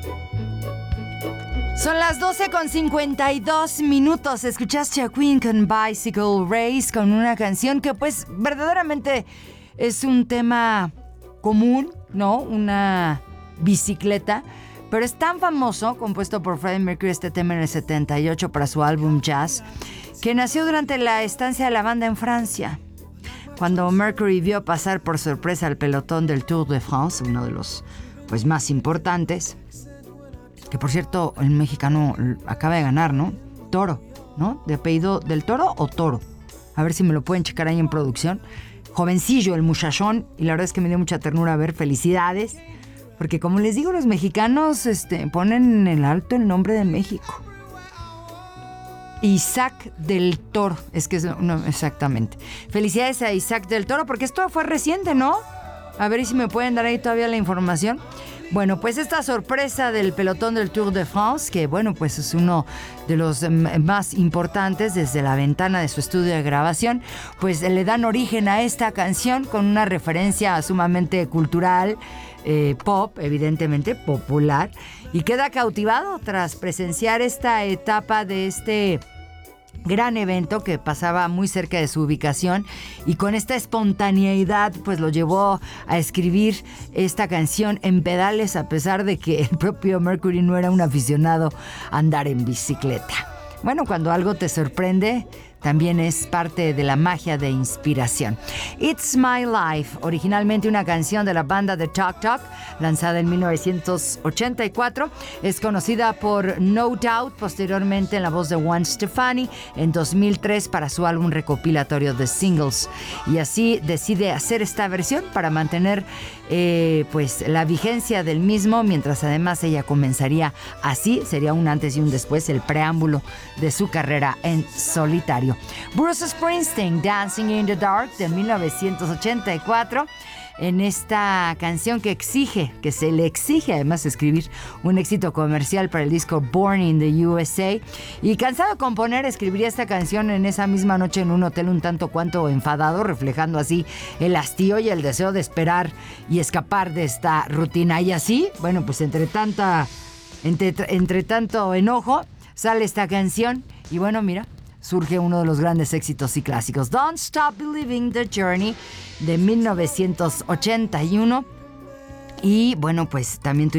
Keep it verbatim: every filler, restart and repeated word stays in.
Son las doce con cincuenta y dos minutos. Escuchaste a Queen con Bicycle Race, con una canción que pues verdaderamente es un tema común, ¿no? Una bicicleta. Pero es tan famoso, compuesto por Freddie Mercury, este tema en el setenta y ocho para su álbum Jazz, que nació durante la estancia de la banda en Francia. Cuando Mercury vio pasar por sorpresa al pelotón del Tour de France, uno de los pues, más importantes, que por cierto el mexicano acaba de ganar, ¿no? Toro, ¿no? ¿De apellido del Toro o Toro? A ver si me lo pueden checar ahí en producción. Jovencillo el muchachón, y la verdad es que me dio mucha ternura ver. Felicidades. Porque como les digo, los mexicanos este, ponen en el alto el nombre de México. Isaac del Toro, es que es, no, exactamente. Felicidades a Isaac del Toro, porque esto fue reciente, ¿no? A ver si me pueden dar ahí todavía la información. Bueno, pues esta sorpresa del pelotón del Tour de France, que bueno, pues es uno de los más importantes desde la ventana de su estudio de grabación, pues le dan origen a esta canción con una referencia sumamente cultural, eh, pop, evidentemente popular, y queda cautivado tras presenciar esta etapa de este gran evento que pasaba muy cerca de su ubicación, y con esta espontaneidad pues lo llevó a escribir esta canción en pedales, a pesar de que el propio Mercury no era un aficionado a andar en bicicleta. Bueno, cuando algo te sorprende, también es parte de la magia de inspiración. It's My Life, originalmente una canción de la banda The Talk Talk, lanzada en mil novecientos ochenta y cuatro, es conocida por No Doubt, posteriormente en la voz de Gwen Stefani, en dos mil tres para su álbum recopilatorio de singles. Y así decide hacer esta versión para mantener eh, pues la vigencia del mismo, mientras además ella comenzaría así, sería un antes y un después, el preámbulo de su carrera en solitario. Bruce Springsteen, Dancing in the Dark, de mil novecientos ochenta y cuatro, en esta canción que exige, que se le exige además escribir un éxito comercial para el disco Born in the U S A, y cansado de componer, escribiría esta canción en esa misma noche en un hotel un tanto cuanto enfadado, reflejando así el hastío y el deseo de esperar y escapar de esta rutina. Y así, bueno, pues entre tanta, entre, entre tanto enojo, sale esta canción y bueno, mira, surge uno de los grandes éxitos y clásicos, Don't Stop Believing the Journey, de mil novecientos ochenta y uno. Y bueno, pues también